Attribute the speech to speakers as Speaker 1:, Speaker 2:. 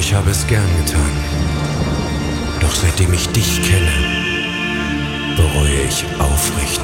Speaker 1: Ich habe es gern getan. Doch seitdem ich dich kenne, bereue ich aufrichtig.